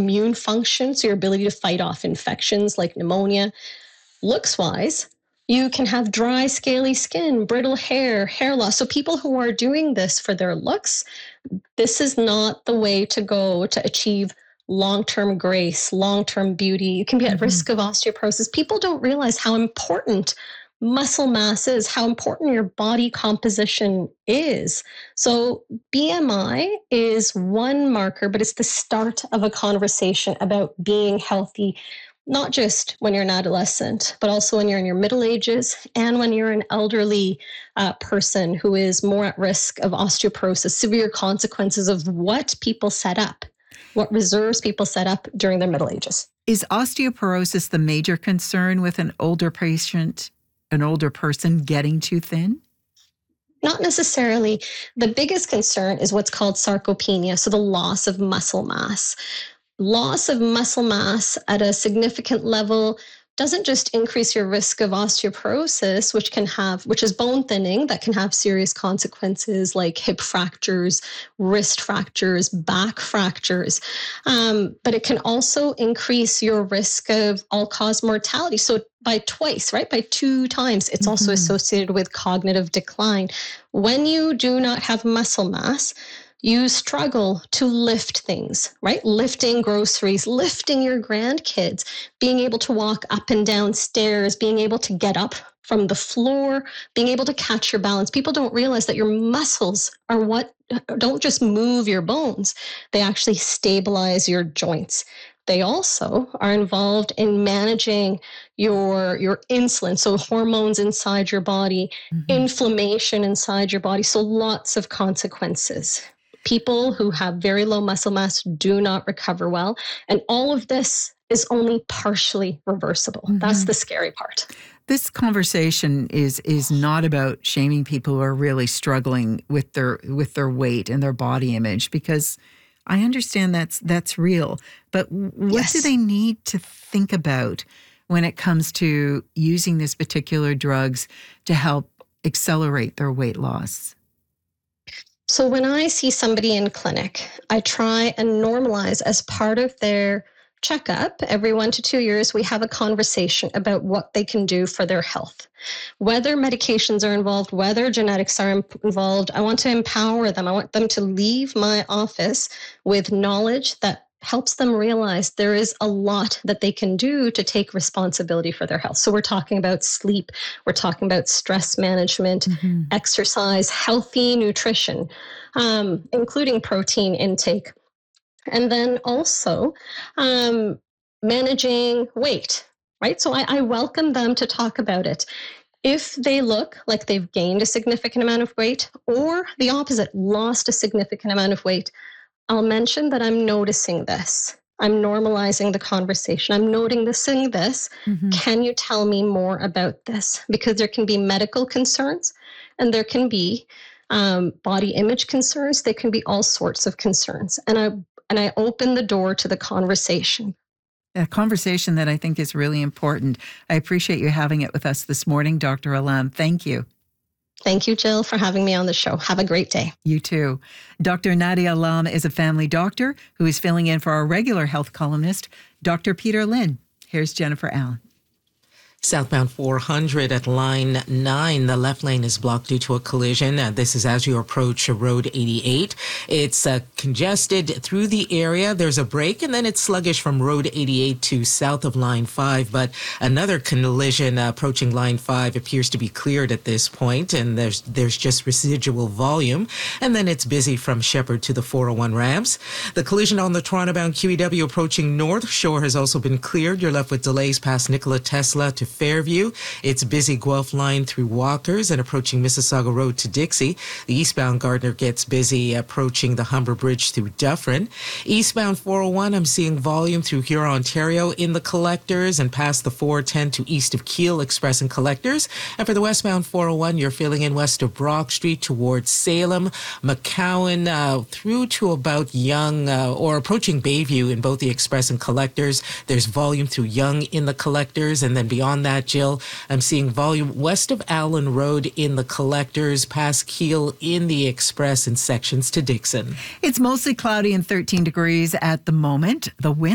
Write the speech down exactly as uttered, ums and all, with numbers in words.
immune function, so your ability to fight off infections like pneumonia. Looks-wise, you can have dry, scaly skin, brittle hair, hair loss. So people who are doing this for their looks, this is not the way to go to achieve long-term grace, long-term beauty. You can be at mm-hmm. risk of osteoporosis. People don't realize how important muscle mass is, how important your body composition is. So B M I is one marker, but it's the start of a conversation about being healthy, not just when you're an adolescent, but also when you're in your middle ages and when you're an elderly uh, person who is more at risk of osteoporosis, severe consequences of what people set up, what reserves people set up during their middle ages. Is osteoporosis the major concern with an older patient, an older person getting too thin? Not necessarily. The biggest concern is what's called sarcopenia, so the loss of muscle mass. Loss of muscle mass at a significant level doesn't just increase your risk of osteoporosis, which can have, which is bone thinning that can have serious consequences like hip fractures, wrist fractures, back fractures. Um, but it can also increase your risk of all-cause mortality. So by twice, right? By two times, it's mm-hmm. also associated with cognitive decline. When you do not have muscle mass, you struggle to lift things, right? Lifting groceries, lifting your grandkids, being able to walk up and down stairs, being able to get up from the floor, being able to catch your balance. People don't realize that your muscles are what don't just move your bones. They actually stabilize your joints. They also are involved in managing your, your insulin, so hormones inside your body, mm-hmm. inflammation inside your body, so lots of consequences. People who have very low muscle mass do not recover well. And all of this is only partially reversible. Mm-hmm. That's the scary part. This conversation is is not about shaming people who are really struggling with their with their weight and their body image, because I understand that's that's real. But what yes. do they need to think about when it comes to using these particular drugs to help accelerate their weight loss? So when I see somebody in clinic, I try and normalize as part of their checkup every one to two years, we have a conversation about what they can do for their health. Whether medications are involved, whether genetics are involved, I want to empower them. I want them to leave my office with knowledge that helps them realize there is a lot that they can do to take responsibility for their health. So we're talking about sleep, we're talking about stress management, mm-hmm. exercise, healthy nutrition, um, including protein intake. And then also um, managing weight, right? So I, I welcome them to talk about it. If they look like they've gained a significant amount of weight, or the opposite, lost a significant amount of weight, I'll mention that I'm noticing this. I'm normalizing the conversation. I'm noticing this. Mm-hmm. Can you tell me more about this? Because there can be medical concerns and there can be um, body image concerns. There can be all sorts of concerns. And I and I open the door to the conversation. A conversation that I think is really important. I appreciate you having it with us this morning, Doctor Alam. Thank you. Thank you, Jill, for having me on the show. Have a great day. You too. Doctor Nadia Alam is a family doctor who is filling in for our regular health columnist, Doctor Peter Lynn. Here's Jennifer Allen. Southbound four hundred at line nine. The left lane is blocked due to a collision. Uh, this is as you approach Road eighty-eight. It's uh, congested through the area. There's a break, and then it's sluggish from Road eighty-eight to south of line five. But another collision uh, approaching line five appears to be cleared at this point, and there's there's just residual volume. And then it's busy from Shepherd to the four oh one ramps. The collision on the Toronto-bound Q E W approaching North Shore has also been cleared. You're left with delays past Nikola Tesla to Fairview. It's busy Guelph line through Walkers and approaching Mississauga Road to Dixie. The eastbound Gardner gets busy approaching the Humber Bridge through Dufferin. Eastbound four oh one, I'm seeing volume through Huron, Ontario in the collectors and past the four ten to east of Keele Express and collectors. And for the westbound four oh one, you're filling in west of Brock Street towards Salem, McCowan, uh, through to about Yonge uh, or approaching Bayview in both the express and collectors. There's volume through Yonge in the collectors, and then beyond that, Jill, I'm seeing volume west of Allen Road in the collectors, past Keele in the express and sections to Dixon. It's mostly cloudy and thirteen degrees at the moment. The wind